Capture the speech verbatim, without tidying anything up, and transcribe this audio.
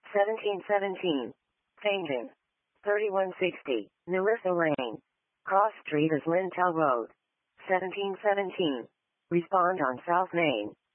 seventeen seventeen. Painting. thirty-one sixty. Narissa Lane. Cross Street is Lintel Road. seventeen seventeen. Respond on South Main.